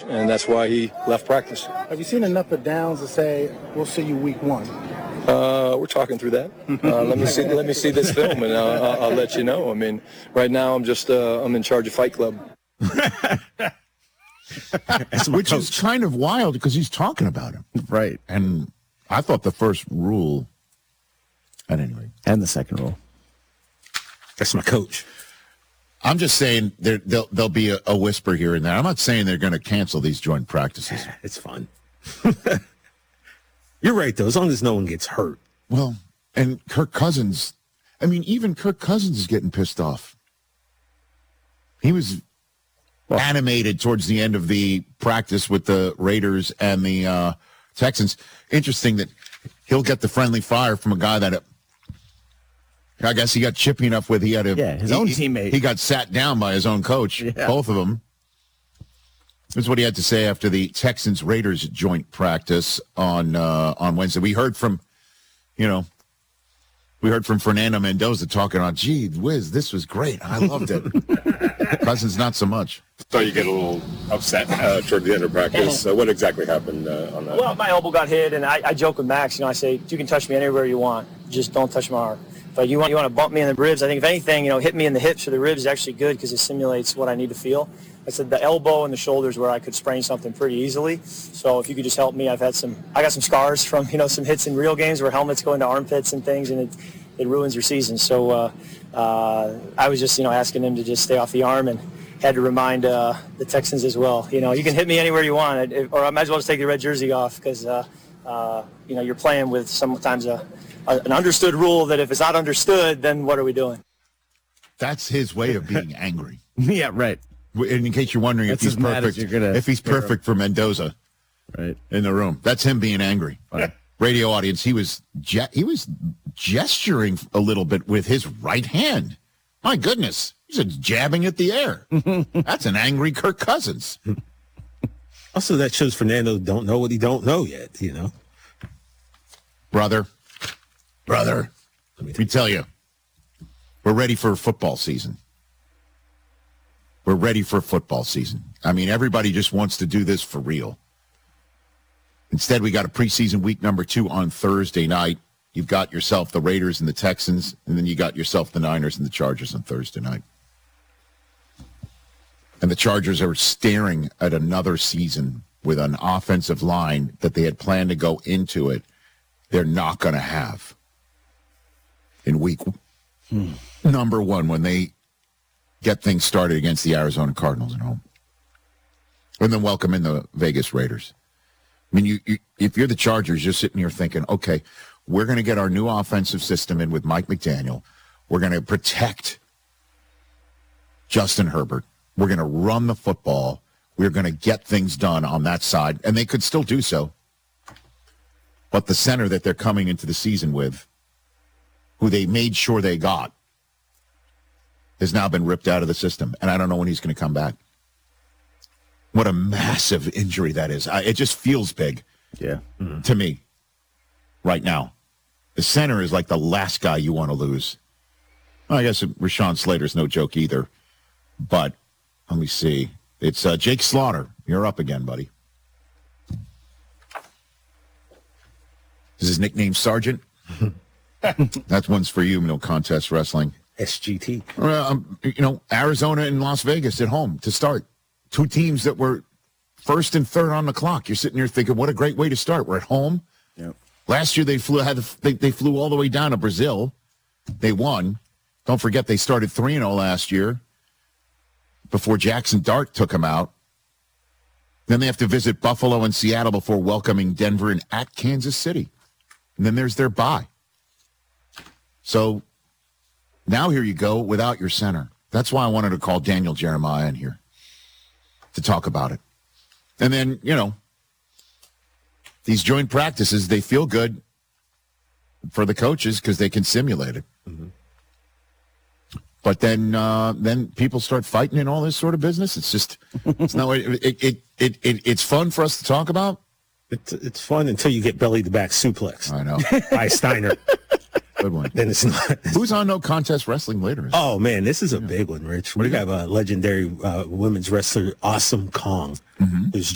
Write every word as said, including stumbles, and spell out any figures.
and that's why he left practice. Have you seen enough of Downs to say, we'll see you week one? Uh, we're talking through that. Uh, let me see. Let me see this film, and I'll, I'll, I'll let you know. I mean, right now I'm just uh, I'm in charge of Fight Club, which is kind of wild because he's talking about him, right? And I thought the first rule, at any rate, and the second rule. That's my coach. I'm just saying there there'll, there'll be a, a whisper here and there. I'm not saying they're going to cancel these joint practices. It's fun. You're right, though, as long as no one gets hurt. Well, and Kirk Cousins, I mean, even Kirk Cousins is getting pissed off. He was well, animated towards the end of the practice with the Raiders and the uh, Texans. Interesting that he'll get the friendly fire from a guy that uh, I guess he got chippy enough with. He had a yeah, his he, own he, teammate. He got sat down by his own coach, yeah. Both of them. This is what he had to say after the Texans-Raiders joint practice on uh, on Wednesday. We heard from, you know, we heard from Fernando Mendoza talking on, gee whiz, this was great. I loved it. Cousins, not so much. So you get a little upset uh, toward the end of practice. So what exactly happened uh, on that? Well, my elbow got hit, and I, I joke with Max. You know, I say, you can touch me anywhere you want. Just don't touch my arm. But you want you want to bump me in the ribs. I think if anything, you know, hit me in the hips or the ribs is actually good because it simulates what I need to feel. I said the elbow and the shoulders where I could sprain something pretty easily. So if you could just help me, I've had some, I got some scars from, you know, some hits in real games where helmets go into armpits and things, and it, it ruins your season. So uh, uh, I was just, you know, asking him to just stay off the arm and had to remind uh, the Texans as well. You know, you can hit me anywhere you want, or I might as well just take the red jersey off because, uh, uh, you know, you're playing with sometimes a, a, an understood rule that if it's not understood, then what are we doing? That's his way of being angry. Yeah, right. In case you're wondering That's if he's perfect, if he's perfect for Mendoza, right in the room, that's him being angry. Right. Radio audience, he was ge- he was gesturing a little bit with his right hand. My goodness, he's just jabbing at the air. That's an angry Kirk Cousins. Also, that shows Fernando don't know what he don't know yet. You know, brother, brother. Let me tell you, we're ready for football season. We're ready for football season. I mean, everybody just wants to do this for real. Instead, we got a preseason week number two on Thursday night. You've got yourself the Raiders and the Texans, and then you got yourself the Niners and the Chargers on Thursday night. And the Chargers are staring at another season with an offensive line that they had planned to go into it. They're not going to have in week hmm. number one when they get things started against the Arizona Cardinals at home. And then welcome in the Vegas Raiders. I mean, you, you if you're the Chargers, you're sitting here thinking, okay, we're going to get our new offensive system in with Mike McDaniel. We're going to protect Justin Herbert. We're going to run the football. We're going to get things done on that side. And they could still do so. But the center that they're coming into the season with, who they made sure they got, has now been ripped out of the system, and I don't know when he's going to come back. What a massive injury that is. I, it just feels big yeah. mm-hmm. to me right now. The center is like the last guy you want to lose. Well, I guess Rashawn Slater's no joke either, but let me see. It's uh, Jake Slaughter. You're up again, buddy. Is his nickname Sergeant? That one's for you, No Contest Wrestling. S G T. Uh, um, you know, Arizona and Las Vegas at home to start. Two teams that were first and third on the clock. You're sitting here thinking, what a great way to start. We're at home. Yep. Last year they flew had they, they flew all the way down to Brazil. They won. Don't forget they started three and oh last year before Jackson Dart took them out. Then they have to visit Buffalo and Seattle before welcoming Denver and at Kansas City. And then there's their bye. So now here you go without your center. That's why I wanted to call Daniel Jeremiah in here to talk about it. And then, you know, these joint practices, they feel good for the coaches because they can simulate it. Mm-hmm. But then uh, then people start fighting and all this sort of business. It's just, it's not, it, it, it, it, it, it's fun for us to talk about. It's, it's fun until you get belly to back suplex. I know. By Steiner. Good one. Then it's not. Who's on No Contest Wrestling later? Oh, man, this is a big one, Rich. We have a legendary uh, women's wrestler, Awesome Kong, mm-hmm. who's